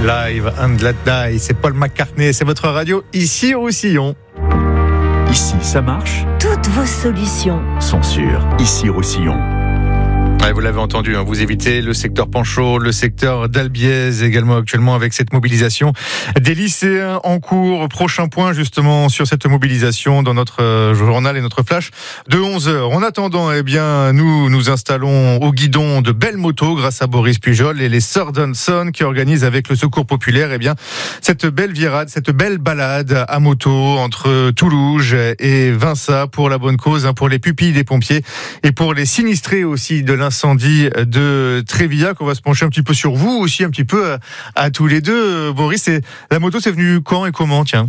Live and Let Die, c'est Paul McCartney, c'est votre radio ici Roussillon. Ici, ça marche. Toutes vos solutions sont sûres. Ici, Roussillon. Ouais, vous l'avez entendu, vous évitez le secteur Panchaud, le secteur d'Albiez également actuellement avec cette mobilisation des lycéens en cours. Prochain point justement sur cette mobilisation dans notre journal et notre flash de 11h. En attendant, nous nous installons au guidon de belles motos grâce à Boris Pujol et les Sœurs Johnson qui organisent avec le Secours Populaire cette belle virade, cette belle balade à moto entre Toulouse et Vinça pour la bonne cause, pour les pupilles des pompiers et pour les sinistrés aussi de l'incendie de Trévillac. On va se pencher un petit peu sur vous aussi, un petit peu à tous les deux. Boris, la moto, c'est venu quand et comment, tiens?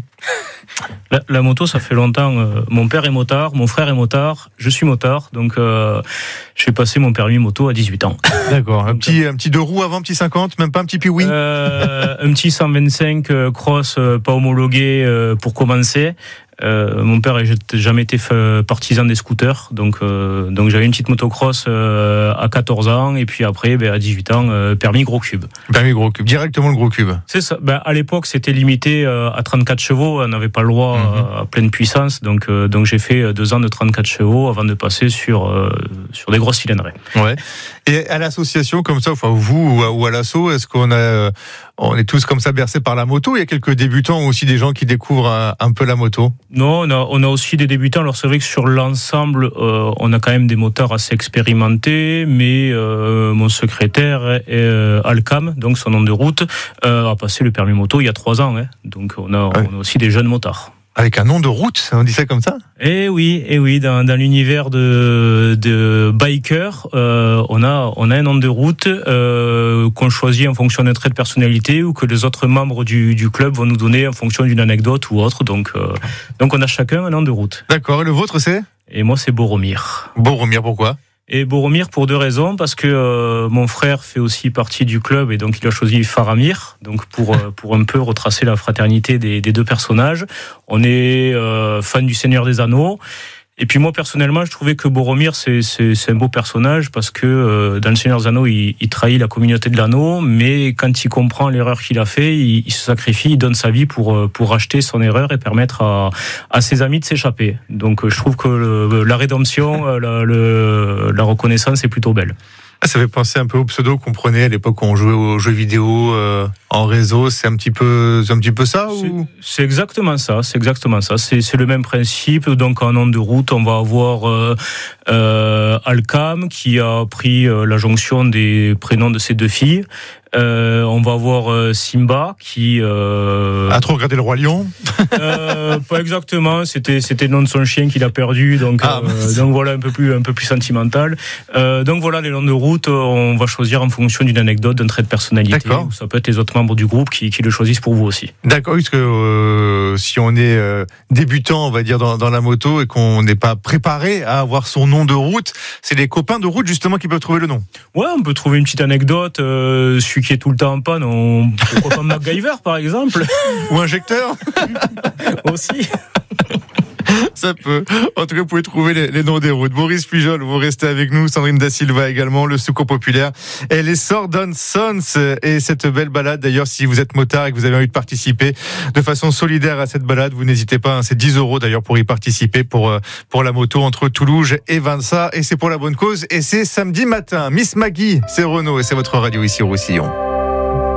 La moto, ça fait longtemps. Mon père est motard, mon frère est motard, je suis motard, donc j'ai passé mon permis moto à 18 ans. D'accord. Un petit 2 roues avant, un petit 50, même pas un petit Piwi? Un petit 125 cross pas homologué pour commencer. Mon père n'a jamais été partisan des scooters, donc j'avais une petite motocross à 14 ans et puis après à 18 ans permis gros cube. Permis gros cube, directement le gros cube. C'est ça. À l'époque c'était limité à 34 chevaux, on n'avait pas le droit à pleine puissance, donc j'ai fait 2 ans de 34 chevaux avant de passer sur des grosses cylindrées. Ouais. Et à l'association comme ça, enfin vous ou à l'asso, est-ce qu'on on est tous comme ça bercés par la moto? Il y a quelques débutants ou aussi des gens qui découvrent un peu la moto? Non, on a aussi des débutants. Alors c'est vrai que sur l'ensemble, on a quand même des motards assez expérimentés, mais mon secrétaire Alcam, donc son nom de route, a passé le permis moto il y a 3 ans. Donc on a aussi des jeunes motards. Avec un nom de route, on dit ça comme ça? Eh oui, dans l'univers de biker, on a un nom de route qu'on choisit en fonction d'un trait de personnalité ou que les autres membres du club vont nous donner en fonction d'une anecdote ou autre. Donc on a chacun un nom de route. D'accord, et le vôtre c'est? Et moi c'est Boromir. Boromir, pourquoi? Et Boromir pour 2 raisons, parce que mon frère fait aussi partie du club et donc il a choisi Faramir, donc pour un peu retracer la fraternité des 2 personnages. On est fan du Seigneur des Anneaux. Et puis moi personnellement, je trouvais que Boromir c'est un beau personnage parce que dans le Seigneur des Anneaux, il trahit la communauté de l'anneau, mais quand il comprend l'erreur qu'il a fait, il se sacrifie, il donne sa vie pour racheter son erreur et permettre à ses amis de s'échapper. Donc je trouve que la rédemption, la reconnaissance est plutôt belle. Ça fait penser un peu au pseudo qu'on prenait à l'époque où on jouait aux jeux vidéo en réseau. C'est un petit peu ça ou? C'est exactement ça. C'est le même principe. Donc en nom de route, on va avoir Alcam qui a pris la jonction des prénoms de ses 2 filles. On va avoir Simba qui a trop regardé le Roi Lion. Pas exactement. C'était le nom de son chien qu'il a perdu. Donc voilà un peu plus sentimental. Donc voilà les noms de route. On va choisir en fonction d'une anecdote, d'un trait de personnalité. D'accord. Ça peut être les autres membres du groupe qui le choisissent pour vous aussi. D'accord, parce que si on est débutant, on va dire dans la moto et qu'on n'est pas préparé à avoir son nom de route, c'est les copains de route justement qui peuvent trouver le nom. Ouais, on peut trouver une petite anecdote. Celui qui est tout le temps en panne, pourquoi pas MacGyver par exemple, ou Injecteur aussi. Ça peut. En tout cas, vous pouvez trouver les noms des routes. Boris Pujol, vous restez avec nous. Sandrine Da Silva également, le Secours Populaire. Et les Sœurs Johnson. Et cette belle balade, d'ailleurs, si vous êtes motard et que vous avez envie de participer de façon solidaire à cette balade, vous n'hésitez pas. C'est 10 € d'ailleurs pour y participer pour la moto entre Toulouse et Vinça. Et c'est pour la bonne cause. Et c'est samedi matin. Miss Maggie, c'est Renaud et c'est votre radio ici au Roussillon.